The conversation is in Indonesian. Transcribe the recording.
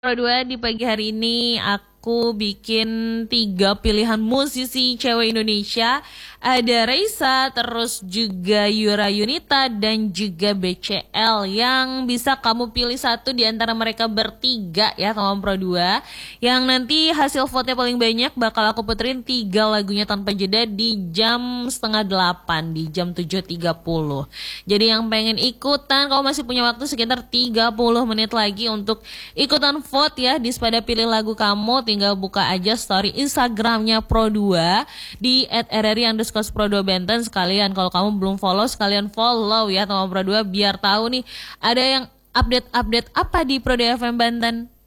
Pro 2 di pagi hari ini aku bikin 3 pilihan musisi cewek Indonesia. Ada Raisa, terus juga Yura Yunita dan juga BCL yang bisa kamu pilih satu di antara mereka bertiga ya kawan Pro 2. Yang nanti hasil vote paling banyak bakal aku puterin 3 lagunya tanpa jeda di jam setengah 8 di jam 7.30. Jadi yang pengen ikutan kamu masih punya waktu sekitar 30 menit lagi untuk ikutan vote ya di Sepada Pilih Lagu Kamu. Tinggal buka aja story Instagramnya Pro 2 di @rri_pro2benten. Sekalian kalau kamu belum follow, sekalian follow ya teman Pro 2 biar tahu nih ada yang update-update apa di Pro 2 FM Banten.